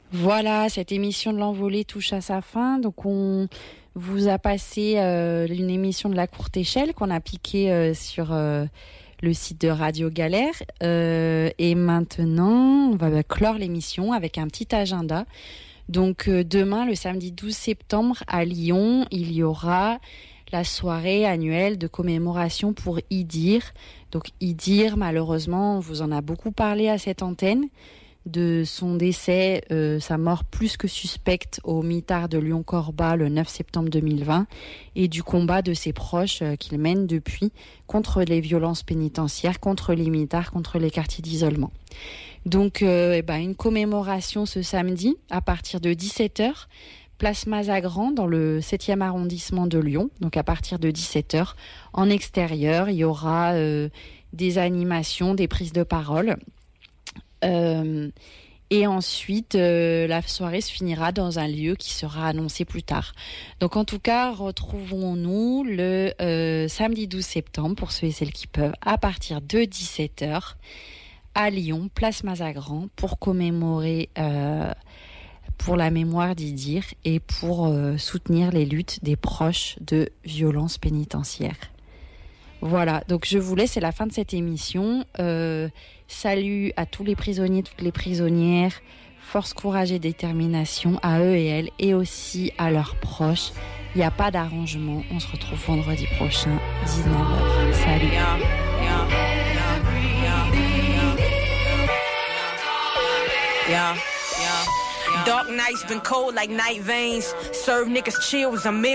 Voilà, cette émission de l'envolée touche à sa fin. Donc, on vous a passé une émission de la courte échelle qu'on a piquée sur le site de Radio Galère. Et maintenant, on va clore l'émission avec un petit agenda. Donc, demain, le samedi 12 septembre, à Lyon, il y aura la soirée annuelle de commémoration pour Idir. Donc, Idir, malheureusement, on vous en a beaucoup parlé à cette antenne. De son décès, sa mort plus que suspecte au mitard de Lyon-Corba le 9 septembre 2020 et du combat de ses proches qu'il mène depuis contre les violences pénitentiaires, contre les mitards, contre les quartiers d'isolement. Donc, une commémoration ce samedi à partir de 17h, place Mazagran dans le 7e arrondissement de Lyon. Donc, à partir de 17h, en extérieur, il y aura des animations, des prises de parole. Et ensuite, la soirée se finira dans un lieu qui sera annoncé plus tard. Donc, en tout cas, retrouvons-nous le samedi 12 septembre, pour ceux et celles qui peuvent, à partir de 17h, à Lyon, place Mazagran, pour commémorer, pour la mémoire d'Idir et pour soutenir les luttes des proches de violences pénitentiaires. Voilà, donc je vous laisse, c'est la fin de cette émission. Salut à tous les prisonniers, toutes les prisonnières, force, courage et détermination à eux et elles, et aussi à leurs proches. Il n'y a pas d'arrangement, on se retrouve vendredi prochain, 19h. Salut. Dark nights been cold like night veins. Serve niggas chill was a meal.